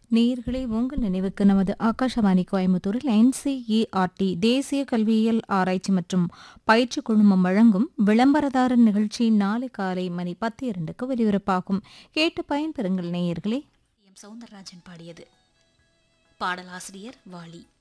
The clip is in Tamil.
நேயர்களே, உங்கள் நினைவுக்கு நமது ஆகாஷவாணி கோயம்புத்தூரில் NCERT தேசிய கல்வியியல் ஆராய்ச்சி மற்றும் பயிற்சி குழுமம் வழங்கும் விளம்பரதாரர் நிகழ்ச்சி நாளை காலை மணி 10:02க்கு ஒலிபரப்பாகும். கேட்டு பயன்பெறுங்கள் நேயர்களே. எம் சவுந்தரராஜன் பாடியது. பாடலாசிரியர் வாலி.